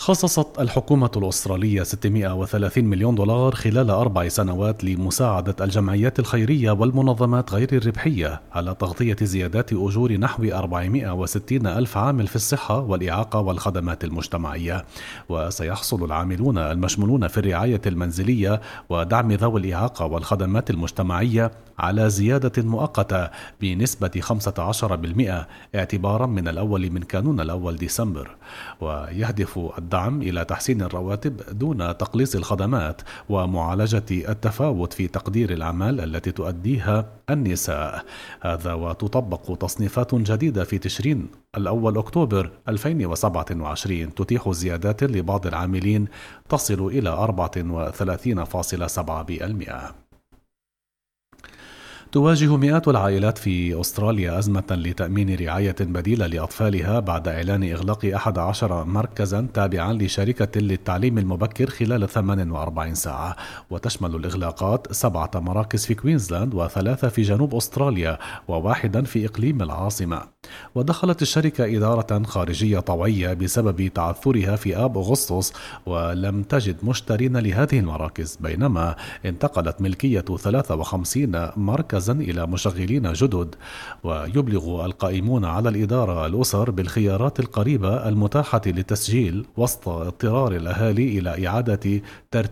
خصصت الحكومة الأسترالية 630 مليون دولار خلال 4 سنوات لمساعدة الجمعيات الخيرية والمنظمات غير الربحية على تغطية زيادات أجور نحو 460 ألف عامل في الصحة والإعاقة والخدمات المجتمعية. وسيحصل العاملون المشمولون في الرعاية المنزلية ودعم ذوي الإعاقة والخدمات المجتمعية على زيادة مؤقتة بنسبة 15% اعتبارا من الأول من كانون الأول ديسمبر. ويهدف الدعم إلى تحسين الرواتب دون تقليص الخدمات ومعالجة التفاوت في تقدير الأعمال التي تؤديها النساء. هذا وتطبق تصنيفات جديدة في تشرين الأول أكتوبر 2027 تتيح زيادات لبعض العاملين تصل إلى 34.7%. تواجه مئات العائلات في أستراليا أزمة لتأمين رعاية بديلة لأطفالها بعد إعلان إغلاق 11 مركزا تابعا لشركة للتعليم المبكر خلال 48 ساعة. وتشمل الإغلاقات 7 مراكز في كوينزلاند و3 في جنوب أستراليا و1 في إقليم العاصمة. ودخلت الشركة إدارة خارجية طوعية بسبب تعثرها في آب أغسطس ولم تجد مشترين لهذه المراكز، بينما انتقلت ملكية 53 مركزا إلى مشغلين جدد. ويبلغ القائمون على الإدارة الأسر بالخيارات القريبة المتاحة للتسجيل وسط اضطرار الأهالي إلى إعادة ترتيب